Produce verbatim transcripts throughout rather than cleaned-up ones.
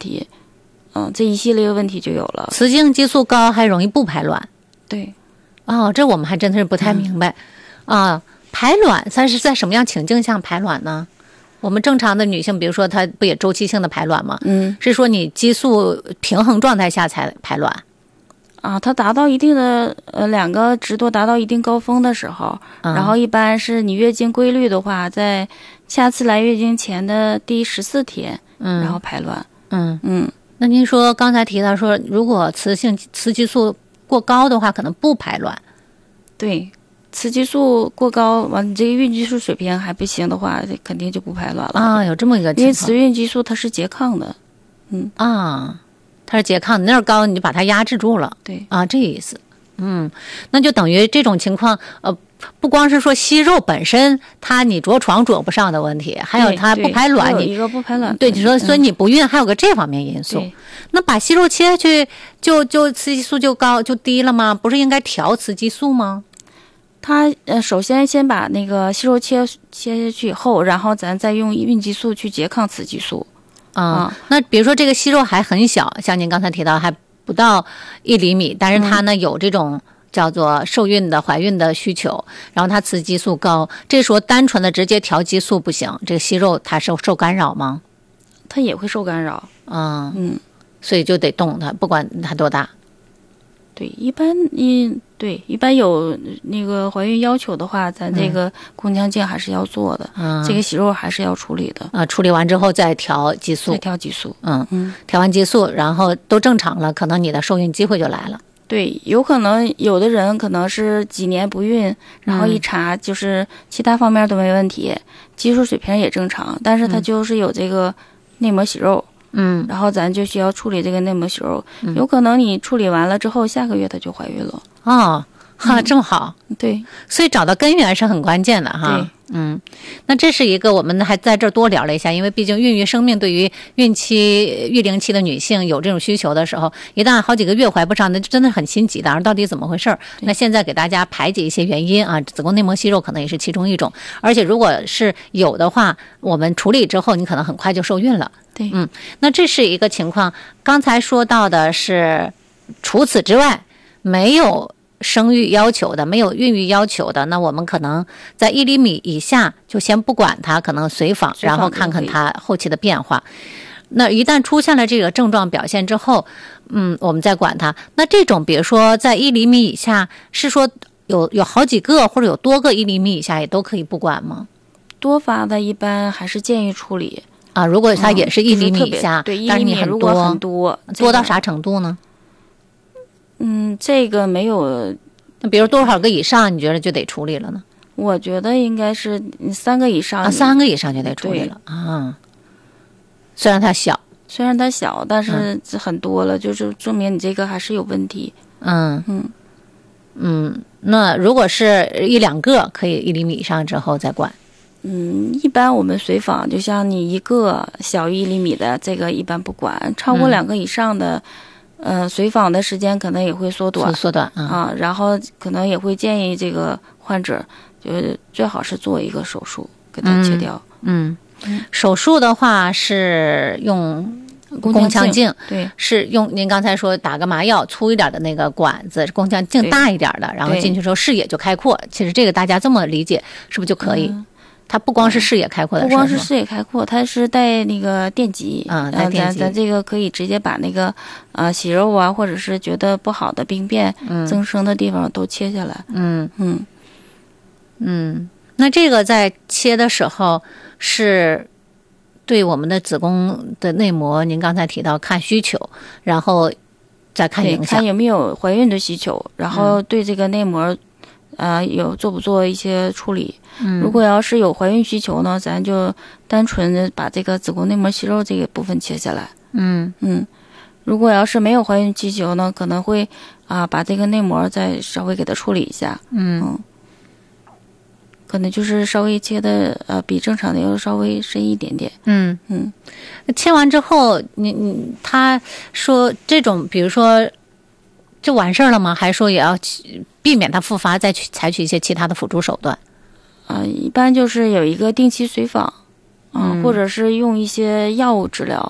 题，嗯，这一系列问题就有了。 雌性激素高还容易不排卵。 对， 哦，这我们还真的是不太明白、嗯、啊。排卵它是在什么样情境下排卵呢？我们正常的女性，比如说她不也周期性的排卵吗？ 嗯， 是说你激素平衡状态下才排卵啊？它达到一定的呃两个值多达到一定高峰的时候、嗯，然后一般是你月经规律的话，在下次来月经前的第十四天，嗯，然后排卵。 嗯嗯。那您说刚才提到说，如果雌性雌激素过高的话，可能不排卵。 对。雌激素过高，完你这个孕激素水平还不行的话，肯定就不排卵了啊。有这么一个情况， 因为雌孕激素它是拮抗的，嗯啊，它是拮抗，你那儿高你就把它压制住了， 对啊，这意思。嗯，那就等于这种情况，呃，不光是说息肉本身它你着床着不上的问题，还有它不排卵，你一个不排卵， 对，你说所以你不孕还有个这方面因素。 嗯、 那把息肉切下去，就就雌激素就高就低了吗？不是应该调雌激素吗？ 它呃，首先先把那个息肉切切下去以后，然后咱再用孕激素去拮抗雌激素。 啊、嗯，那比如说这个息肉还很小，像您刚才提到还不到一厘米，但是它呢、嗯、有这种叫做受孕的怀孕的需求，然后它雌激素高，这时候单纯的直接调激素不行，这个息肉它受受干扰吗？ 它也会受干扰。 嗯嗯， 所以就得动它，不管它多大。 对，一般一对一般有那个怀孕要求的话，咱这个宫腔镜还是要做的，嗯，这个息肉还是要处理的啊。处理完之后再调激素， 再调激素， 嗯嗯，调完激素，然后都正常了，可能你的受孕机会就来了。 对，有可能有的人可能是几年不孕，然后一查就是其他方面都没问题，激素水平也正常，但是他就是有这个内膜息肉。 嗯， 然后咱就需要处理这个内膜息肉、嗯，有可能你处理完了之后，下个月她就怀孕了。 哦，哈，这么好， 对， 所以找到根源是很关键的哈。 对， 嗯，那这是一个我们还在这儿多聊了一下，因为毕竟孕育生命对于孕期、育龄期的女性有这种需求的时候，一旦好几个月怀不上，那就真的很心急的，到底怎么回事？那现在给大家排解一些原因啊，子宫内膜息肉可能也是其中一种，而且如果是有的话，我们处理之后，你可能很快就受孕了。 对， 嗯，那这是一个情况。刚才说到的是，除此之外没有生育要求的，没有孕育要求的，那我们可能在一厘米以下就先不管它，可能随访，然后看看它后期的变化。那一旦出现了这个症状表现之后，嗯，我们再管它。那这种比如说在一厘米以下，是说有有好几个或者有多个一厘米以下也都可以不管吗？ 多发的一般还是建议处理。 啊，如果它也是一厘米以下， 嗯就是、对， 但是你很多，很多， 多到啥程度呢？ 嗯，这个没有， 那比如多少个以上，你觉得就得处理了呢？ 我觉得应该是三个以上， 啊，三个以上就得处理了啊。虽然它小， 虽然它小，但是很多了，嗯、就是证明你这个还是有问题。 嗯嗯嗯，那如果是一两个，可以一厘米以上之后再管。 嗯，一般我们随访，就像你一个小一厘米的，这个一般不管，超过两个以上的，嗯、呃，随访的时间可能也会缩短， 缩短、嗯、 啊，然后可能也会建议这个患者，就是最好是做一个手术，给它切掉。 嗯，嗯手术的话是用宫腔镜， 对， 是用您刚才说打个麻药粗一点的那个管子，宫腔镜大一点的，然后进去之后视野就开阔。其实这个大家这么理解，是不是就可以？嗯它不光是视野开阔的， 不光是视野开阔，它是带那个电极， 嗯，带电极， 咱咱这个可以直接把那个呃息肉啊，或者是觉得不好的病变、嗯、增生的地方都切下来。 嗯嗯嗯，那这个在切的时候是对我们的子宫的内膜，您刚才提到看需求，然后再看影响， 看有没有怀孕的需求，然后对这个内膜。嗯呃，有做不做一些处理？ 嗯， 如果要是有怀孕需求呢，咱就单纯的把这个子宫内膜息肉这个部分切下来。 嗯嗯，如果要是没有怀孕需求呢，可能会啊、呃、把这个内膜再稍微给它处理一下。 嗯， 嗯可能就是稍微切的呃比正常的要稍微深一点点。 嗯嗯， 切完之后，你你他说这种，比如说就完事儿了吗？还是说也要避免它复发，再去采取一些其他的辅助手段？ 啊、呃，一般就是有一个定期随访，啊、呃嗯， 或者是用一些药物治疗，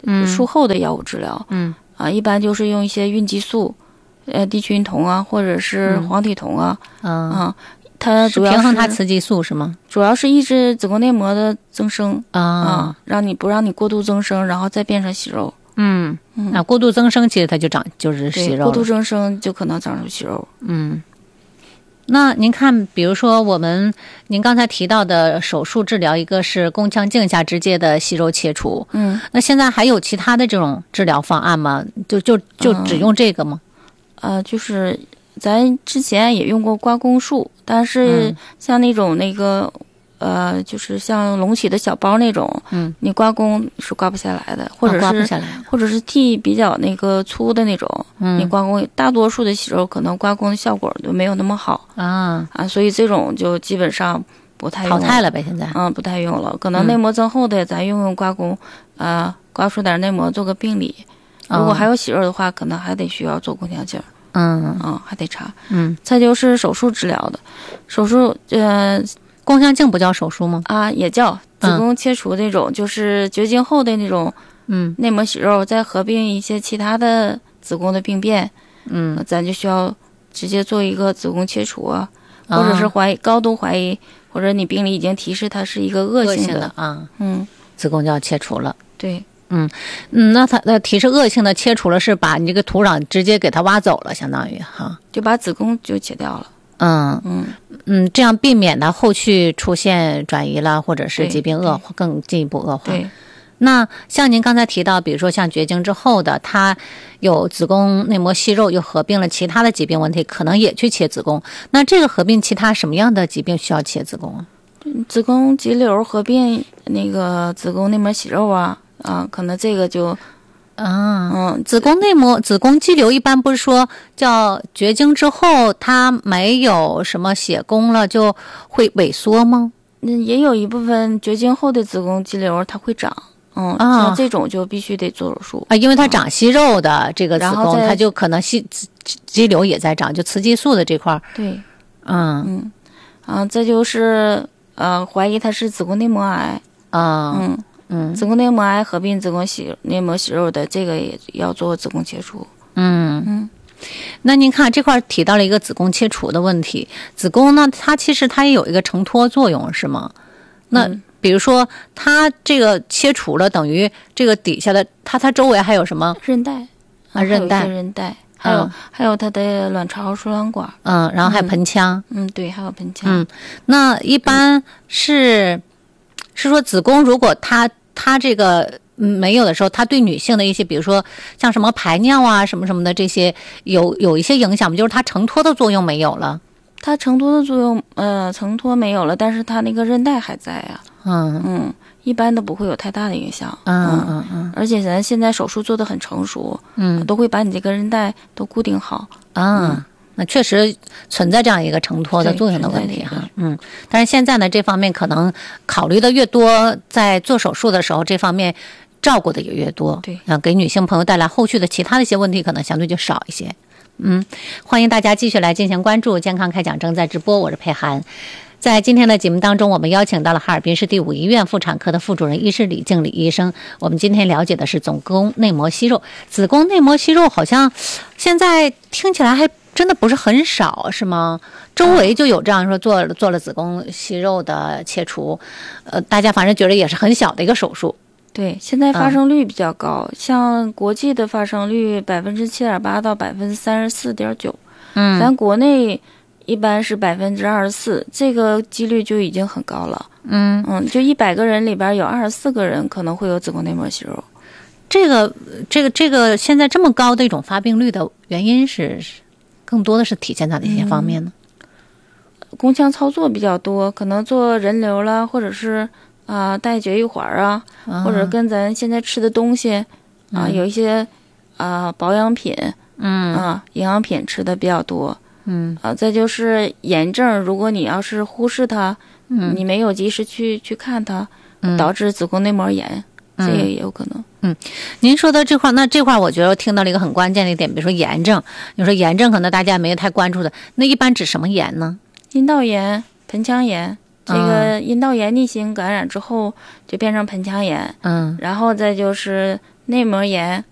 术后的药物治疗， 嗯啊，一般就是用一些孕激素，呃，地曲孕酮啊，或者是黄体酮啊， 嗯啊，它主要是平衡它雌激素是吗？ 主要是抑制子宫内膜的增生啊、 啊，让你不让你过度增生，然后再变成息肉。 嗯嗯，啊，过度增生其实它就长就是息肉了， 过度增生就可能长出息肉。 嗯。那您看，比如说我们您刚才提到的手术治疗，一个是宫腔镜下直接的息肉切除， 嗯， 那现在还有其他的这种治疗方案吗？就就就只用这个吗？ 嗯、呃，就是咱之前也用过刮宫术，但是像那种那个。嗯呃，就是像隆起的小包那种， 嗯， 你刮宫是刮不下来的，或者是、 哦、刮不下来， 或者是剃比较那个粗的那种， 嗯， 你刮宫大多数的息肉可能刮宫的效果就没有那么好啊啊，所以这种就基本上不太用了淘汰了呗，现在， 嗯，不太用了，可能内膜增厚的咱用用刮宫，啊、呃，刮出点内膜做个病理，如果还有息肉的话，可能还得需要做宫腔镜， 嗯嗯，还得查， 嗯， 再就是手术治疗的，手术呃。 宫腔镜不叫手术吗？ 啊，也叫子宫切除那种，嗯、就是绝经后的那种， 嗯， 内膜息肉，再合并一些其他的子宫的病变， 嗯， 咱就需要直接做一个子宫切除啊，或者是怀疑、哦、高度怀疑，或者你病理已经提示它是一个恶性的, 恶性的啊， 嗯， 子宫就要切除了。 对， 嗯嗯，那它那提示恶性的切除了，是把你这个土壤直接给它挖走了，相当于哈， 就把子宫就切掉了。 嗯嗯嗯，这样避免它后续出现转移了，或者是疾病恶化更进一步恶化。 对， 那像您刚才提到，比如说像绝经之后的，它有子宫内膜息肉，又合并了其他的疾病问题，可能也去切子宫。那这个合并其他什么样的疾病需要切子宫啊？ 子宫肌瘤合并那个子宫内膜息肉啊啊，可能这个就。 啊，嗯，子宫内膜、子宫肌瘤一般不是说叫绝经之后它没有什么血供了就会萎缩吗？ 嗯，也有一部分绝经后的子宫肌瘤它会长，嗯， 啊， 像这种就必须得做手术啊，因为它长息肉的这个子宫， 嗯、 它就可能息肌瘤也在长，就雌激素的这块。 对， 嗯嗯，啊，这就是呃怀疑它是子宫内膜癌啊， 嗯。 嗯， 子宫内膜癌合并子宫息内膜息肉的，这个也要做子宫切除。 嗯嗯， 那您看这块提到了一个子宫切除的问题，子宫呢，它其实它也有一个承托作用，是吗？那、嗯、比如说它这个切除了，等于这个底下的它它周围还有什么韧带啊？韧带、 韧带，还有、嗯、还有它的卵巢输卵管， 嗯，然后还有盆腔， 嗯，嗯对，还有盆腔。 嗯，那一般是。嗯是说子宫如果它它这个没有的时候，它对女性的一些，比如说像什么排尿啊什么什么的这些，有有一些影响吗？就是它承托的作用没有了。 它承托的作用，呃，承托没有了，但是它那个韧带还在啊。 嗯嗯，一般都不会有太大的影响。 嗯嗯嗯。 而且咱现在手术做得很成熟， 嗯， 都会把你这个韧带都固定好。 啊。嗯，那确实存在这样一个承托的作用的问题哈，嗯，但是现在呢，这方面可能考虑的越多，在做手术的时候，这方面照顾的也越多， 对， 啊，给女性朋友带来后续的其他的一些问题，可能相对就少一些，嗯，欢迎大家继续来进行关注，健康开讲正在直播，我是佩涵。在今天的节目当中，我们邀请到了哈尔滨市第五医院妇产科的副主任医师李静李医生。我们今天了解的是子宫内膜息肉，子宫内膜息肉好像现在听起来还真的不是很少，是吗？周围就有这样说做做了子宫息肉的切除，呃，大家反正觉得也是很小的一个手术。 对，现在发生率比较高，嗯、像国际的发生率百分之七点八到百分之三十四点九，嗯，咱国内一般是百分之二十四，这个几率就已经很高了。 嗯嗯，就一百个人里边有二十四个人可能会有子宫内膜息肉。 这个这个这个现在这么高的一种发病率的原因是？更多的是体现在哪些方面呢？ 嗯、宫腔操作比较多，可能做人流啦，或者是啊、呃、戴绝育环啊，啊，或者跟咱现在吃的东西啊、嗯、有一些啊、呃、保养品， 嗯啊营养品吃的比较多， 嗯啊，再就是炎症，如果你要是忽视它， 嗯， 你没有及时去去看它， 嗯、 导致子宫内膜炎。 嗯、 这个也有可能。 嗯，您说的这块，那这块我觉得我听到了一个很关键的一点，比如说炎症。你说炎症可能大家没有太关注的，那一般指什么炎呢？ 阴道炎、盆腔炎。这个阴道炎逆行感染之后就变成盆腔炎， 嗯， 然后再就是内膜炎。